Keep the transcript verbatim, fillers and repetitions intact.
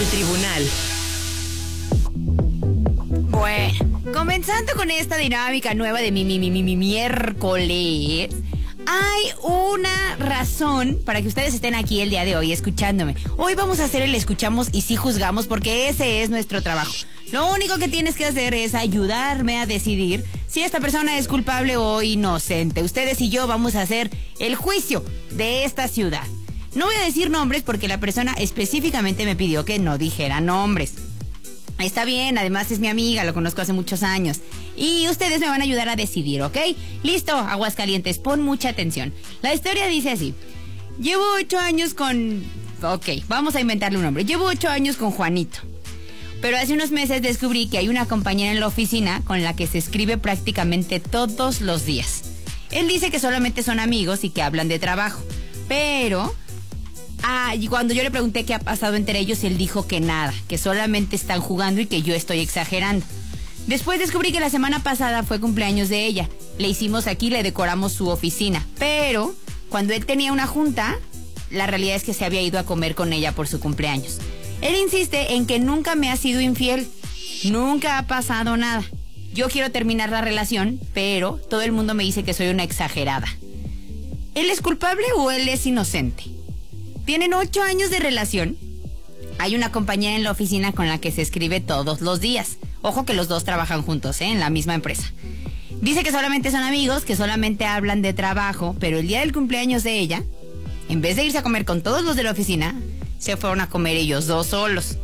El tribunal. Bueno, comenzando con esta dinámica nueva de mi, mi, mi, mi, mi miércoles, hay una razón para que ustedes estén aquí el día de hoy escuchándome. Hoy vamos a hacer el escuchamos y sí juzgamos, porque ese es nuestro trabajo. Lo único que tienes que hacer es ayudarme a decidir si esta persona es culpable o inocente. Ustedes y yo vamos a hacer el juicio de esta ciudad. No voy a decir nombres porque la persona específicamente me pidió que no dijera nombres. Está bien, además es mi amiga, lo conozco hace muchos años. Y ustedes me van a ayudar a decidir, ¿ok? Listo, Aguascalientes, pon mucha atención. La historia dice así. Llevo ocho años con... Ok, vamos a inventarle un nombre. Llevo ocho años con Juanito. Pero hace unos meses descubrí que hay una compañera en la oficina con la que se escribe prácticamente todos los días. Él dice que solamente son amigos y que hablan de trabajo. Pero... Ah, y cuando yo le pregunté qué ha pasado entre ellos, él dijo que nada, que solamente están jugando y que yo estoy exagerando. Después descubrí que la semana pasada fue cumpleaños de ella. Le hicimos aquí, le decoramos su oficina. Pero cuando él tenía una junta, la realidad es que se había ido a comer con ella por su cumpleaños. Él insiste en que nunca me ha sido infiel. Nunca ha pasado nada. Yo quiero terminar la relación, pero todo el mundo me dice que soy una exagerada. ¿Él es culpable o él es inocente? Tienen ocho años de relación. Hay una compañera en la oficina con la que se escribe todos los días. Ojo que los dos trabajan juntos, ¿eh? En la misma empresa. Dice que solamente son amigos, que solamente hablan de trabajo, pero el día del cumpleaños de ella, en vez de irse a comer con todos los de la oficina, se fueron a comer ellos dos solos.